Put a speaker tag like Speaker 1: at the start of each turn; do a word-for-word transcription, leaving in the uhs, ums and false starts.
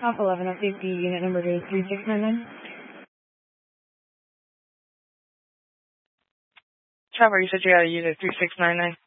Speaker 1: Off eleven of fifty, unit number is three six nine nine.
Speaker 2: Trevor, you said you got a unit three six nine nine.